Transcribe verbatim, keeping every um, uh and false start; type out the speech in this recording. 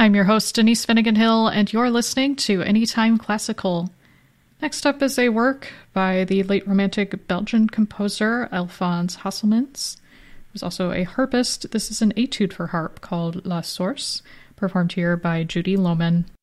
I'm your host, Denise Finnegan Hill, and you're listening to Anytime Classical. Next up is a work by the late Romantic Belgian composer Alphonse Hasselmans. He was also a harpist. This is an etude for harp called La Source, performed here by Judy Lohman.